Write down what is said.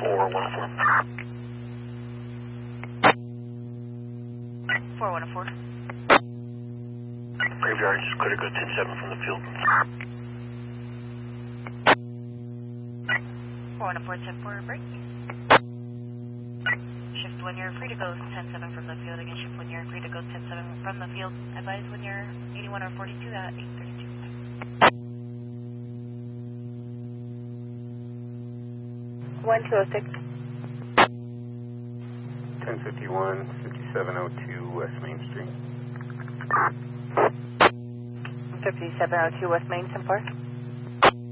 4104. Graveyard, just clear to go 10-7 from the field. 4104, 10-4, break. Shift when you're free to go 10-7 from the field. Again, shift when you're free to go 10-7 from the field. Advise when you're 81 or 42 at 832. 1206. 1051, 5702 West Main Street. 5702 West Main, 10-4.